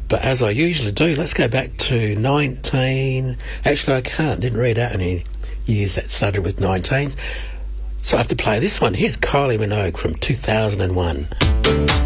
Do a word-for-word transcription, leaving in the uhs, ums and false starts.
But as I usually do, let's go back to nineteen... Actually, I can't. Didn't read out any years that started with nineteen. So I have to play this one. Here's Kylie Minogue from two thousand one.